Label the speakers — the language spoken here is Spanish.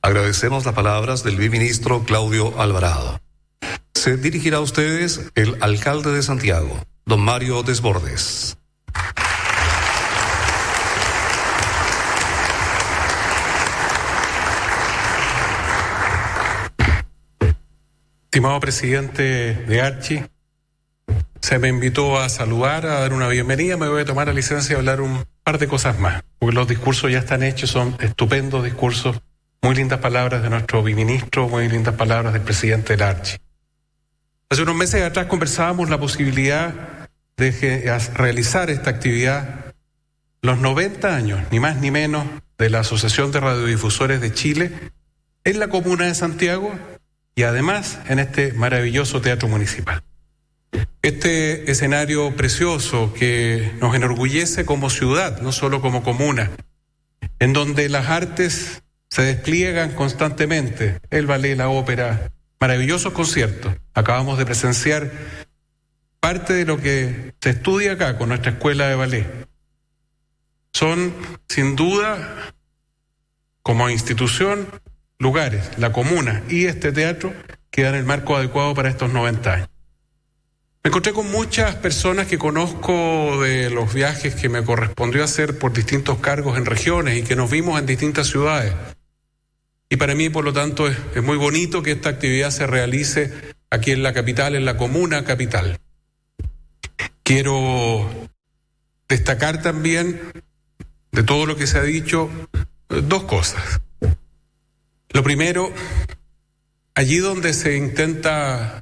Speaker 1: Agradecemos las palabras del viceministro Claudio Alvarado. Se dirigirá a ustedes el alcalde de Santiago, don Mario Desbordes.
Speaker 2: Estimado presidente de Archi, se me invitó a saludar, a dar una bienvenida. Me voy a tomar la licencia de hablar un par de cosas más, porque los discursos ya están hechos, son estupendos discursos, muy lindas palabras de nuestro viceministro, muy lindas palabras del presidente del Archi. Hace unos meses atrás conversábamos la posibilidad de realizar esta actividad, los 90 años, ni más ni menos, de la Asociación de Radiodifusores de Chile, en la comuna de Santiago, y además en este maravilloso teatro municipal. Este escenario precioso que nos enorgullece como ciudad, no solo como comuna, en donde las artes se despliegan constantemente, el ballet, la ópera, maravillosos conciertos. Acabamos de presenciar parte de lo que se estudia acá con nuestra escuela de ballet. Son, sin duda, como institución, lugares, la comuna y este teatro que dan el marco adecuado para estos 90 años. Me encontré con muchas personas que conozco de los viajes que me correspondió hacer por distintos cargos en regiones y que nos vimos en distintas ciudades. Y para mí, por lo tanto, es muy bonito que esta actividad se realice aquí en la capital, en la comuna capital. Quiero destacar también, de todo lo que se ha dicho, dos cosas. Lo primero, allí donde se intenta